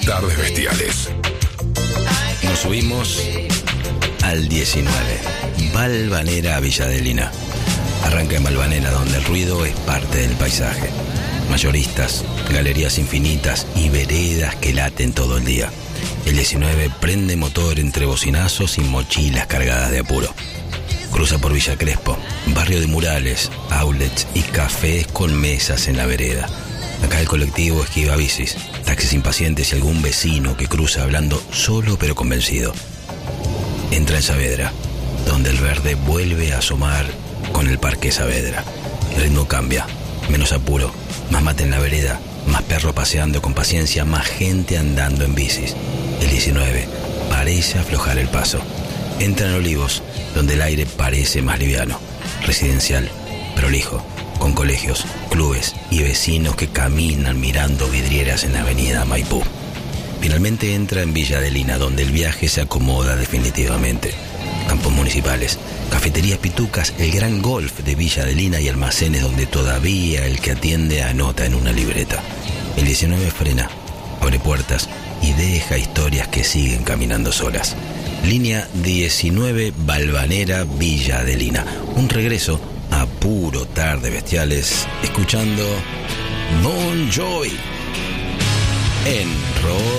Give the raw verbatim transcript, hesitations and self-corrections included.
Tardes Bestiales. Nos subimos al diecinueve. Valvanera a Villa Adelina. Arranca en Valvanera, donde el ruido es parte del paisaje. Mayoristas, galerías infinitas y veredas que laten todo el día. El diecinueve prende motor entre bocinazos y mochilas cargadas de apuro. Cruza por Villa Crespo, barrio de murales, outlets y cafés con mesas en la vereda. Acá el colectivo esquiva bicis, taxis impacientes y algún vecino que cruza hablando solo pero convencido. Entra en Saavedra, donde el verde vuelve a asomar con el Parque Saavedra. El ritmo cambia, menos apuro, más mate en la vereda, más perro paseando con paciencia, más gente andando en bicis. El diecinueve parece aflojar el paso. Entra en Olivos, donde el aire parece más liviano, residencial, prolijo, con colegios, clubes y vecinos que caminan mirando vidrieras en la avenida Maipú. Finalmente entra en Villa Adelina, donde el viaje se acomoda definitivamente. Campos municipales, cafeterías pitucas, el gran golf de Villa Adelina y almacenes donde todavía el que atiende anota en una libreta. El diecinueve frena, abre puertas y deja historias que siguen caminando solas. Línea diecinueve Valvanera Villa Adelina. Un regreso a puro Tardes Bestiales, escuchando Bon Jovi en Rock.